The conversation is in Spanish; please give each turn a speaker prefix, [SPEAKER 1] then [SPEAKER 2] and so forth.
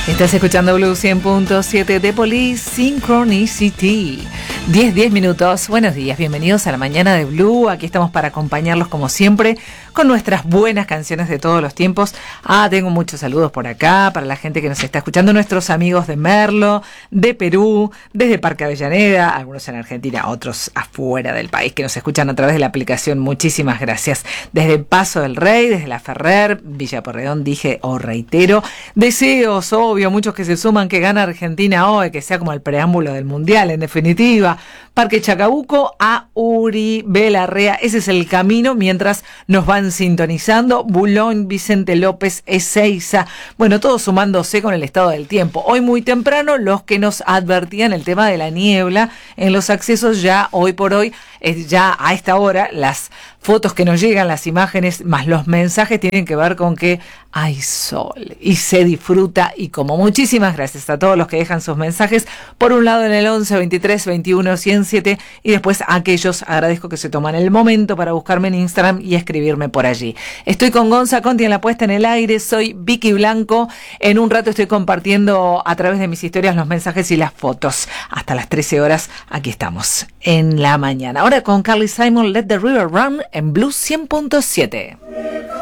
[SPEAKER 1] Estás escuchando Blue 100.7 de Police Synchronicity. 10 minutos. Buenos días, bienvenidos a la mañana de Blue. Aquí estamos para acompañarlos como siempre con nuestras buenas canciones de todos los tiempos. Tengo muchos saludos por acá para la gente que nos está escuchando, nuestros amigos de Merlo, de Perú, desde Parque Avellaneda, algunos en Argentina, otros afuera del país que nos escuchan a través de la aplicación. Muchísimas gracias. Desde Paso del Rey, desde La Ferrer, Villa Porredón, dije o reitero. Deseos, obvio, muchos que se suman, que gana Argentina hoy, que sea como el preámbulo del Mundial, en definitiva. Parque Chacabuco a Uribe Larrea, ese es el camino mientras nos van sintonizando. Bulón, Vicente López, Ezeiza, bueno, todos sumándose con el estado del tiempo. Hoy muy temprano los que nos advertían el tema de la niebla en los accesos, ya hoy por hoy, ya a esta hora, las fotos que nos llegan, las imágenes más los mensajes tienen que ver con que hay sol y se disfruta, y como muchísimas gracias a todos los que dejan sus mensajes, por un lado en el 11 23 21 107, y después a aquellos agradezco que se toman el momento para buscarme en Instagram y escribirme por allí. Estoy con Gonza Conti en la puesta en el aire, soy Vicky Blanco. En un rato estoy compartiendo a través de mis historias los mensajes y las fotos. Hasta las 13 horas aquí estamos en la mañana. Ahora con Carly Simon, Let the River Run en Blue 100.7.